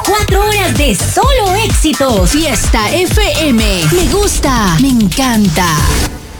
24 horas de solo éxitos. Fiesta FM. Me gusta, me encanta.